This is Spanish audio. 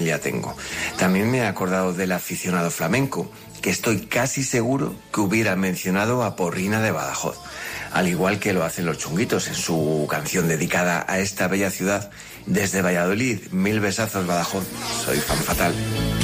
ya tengo. También me he acordado del aficionado flamenco, que estoy casi seguro que hubiera mencionado a Porrina de Badajoz, al igual que lo hacen los Chunguitos en su canción dedicada a esta bella ciudad. Desde Valladolid, 1000 besazos Badajoz. Soy fan fatal.